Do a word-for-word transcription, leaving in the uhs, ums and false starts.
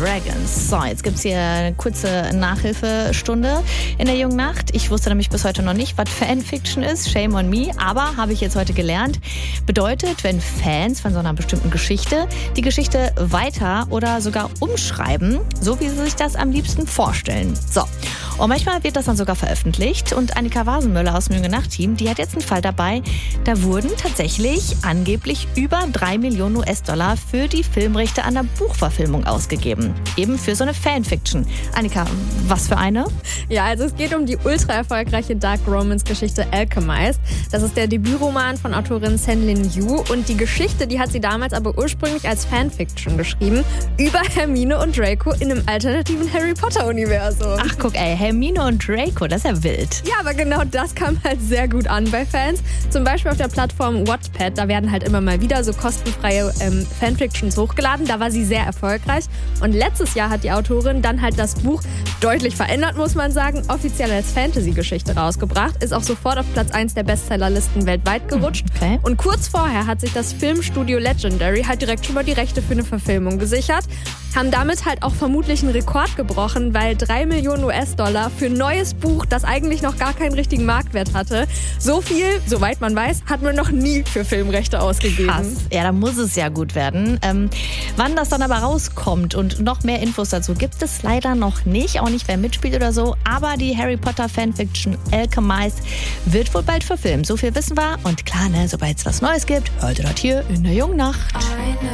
Dragons. So, jetzt gibt es hier eine kurze Nachhilfestunde in der jungen Nacht. Ich wusste nämlich bis heute noch nicht, was Fanfiction ist. Shame on me. Aber habe ich jetzt heute gelernt. Bedeutet, wenn Fans von so einer bestimmten Geschichte die Geschichte weiter oder sogar umschreiben, so wie sie sich das am liebsten vorstellen. So. Und manchmal wird das dann sogar veröffentlicht. Und Annika Wasenmöller aus dem Junge Nacht-Team, die hat jetzt einen Fall dabei. Da wurden tatsächlich angeblich über drei Millionen U S-Dollar für die Filmrechte an der Buchverfilmung ausgegeben. Eben für so eine Fanfiction. Annika, was für eine? Ja, also es geht um die ultra erfolgreiche Dark Romance-Geschichte Alchemist. Das ist der Debütroman von Autorin Senlin Yu. Und die Geschichte, die hat sie damals aber ursprünglich als Fanfiction geschrieben. Über Hermine und Draco in einem alternativen Harry Potter-Universum. Ach, guck, ey, Hermine und Draco, das ist ja wild. Ja, aber genau das kam halt sehr gut an bei Fans. Zum Beispiel auf der Plattform Wattpad, da werden halt immer mal wieder so kostenfreie ähm, Fanfictions hochgeladen. Da war sie sehr erfolgreich. Und letztes Jahr hat die Autorin dann halt das Buch deutlich verändert, muss man sagen, offiziell als Fantasy-Geschichte rausgebracht. Ist auch sofort auf Platz eins der Bestsellerlisten weltweit gerutscht. Okay. Und kurz vorher hat sich das Filmstudio Legendary halt direkt schon mal die Rechte für eine Verfilmung gesichert. Haben damit halt auch vermutlich einen Rekord gebrochen, weil drei Millionen U S-Dollar für ein neues Buch, das eigentlich noch gar keinen richtigen Marktwert hatte. So viel, soweit man weiß, hat man noch nie für Filmrechte ausgegeben. Krass. Ja, da muss es ja gut werden. Ähm, wann das dann aber rauskommt und noch mehr Infos dazu gibt es leider noch nicht. Auch nicht, wer mitspielt oder so. Aber die Harry Potter Fanfiction Alchemist wird wohl bald verfilmt. So viel wissen wir. Und klar, ne, sobald es was Neues gibt, hört ihr das hier in der Jungen Nacht.